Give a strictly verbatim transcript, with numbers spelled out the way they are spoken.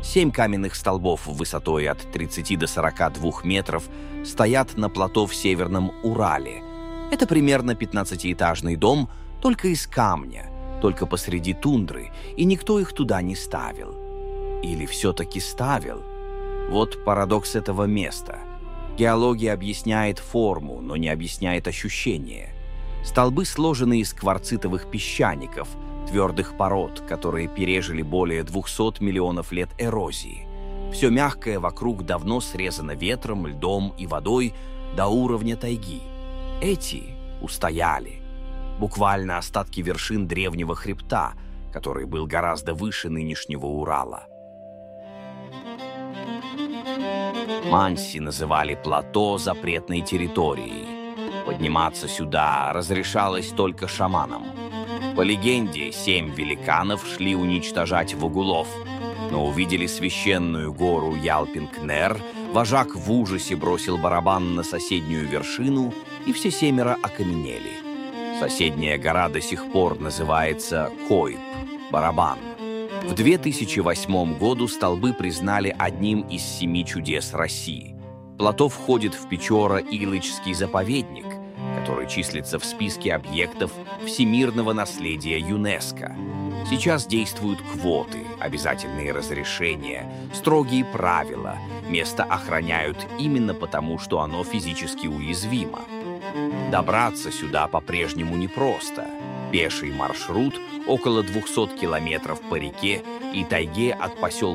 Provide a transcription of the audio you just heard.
Семь каменных столбов высотой от тридцати до сорока двух метров стоят на плато в Северном Урале. Это примерно пятнадцатиэтажный дом, только из камня, только посреди тундры, и никто их туда не ставил. Или все-таки ставил? Вот парадокс этого места. Геология объясняет форму, но не объясняет ощущение. Столбы сложены из кварцитовых песчаников, твердых пород, которые пережили более двухсот миллионов лет эрозии. Все мягкое вокруг давно срезано ветром, льдом и водой до уровня тайги. Эти устояли. Буквально остатки вершин древнего хребта, который был гораздо выше нынешнего Урала. Манси называли плато запретной территорией. Подниматься сюда разрешалось только шаманам. По легенде, семь великанов шли уничтожать вогулов, но увидели священную гору Ялпинг-Нер, вожак в ужасе бросил барабан на соседнюю вершину, и все семеро окаменели. Соседняя гора до сих пор называется Койп, барабан. В две тысячи восьмом году столбы признали одним из семи чудес России. Плато входит в Печора-Илычский заповедник, который числится в списке объектов всемирного наследия ЮНЕСКО. Сейчас действуют квоты, обязательные разрешения, строгие правила. Место охраняют именно потому, что оно физически уязвимо. Добраться сюда по-прежнему непросто. Пеший маршрут около двухсот километров по реке и тайге от поселка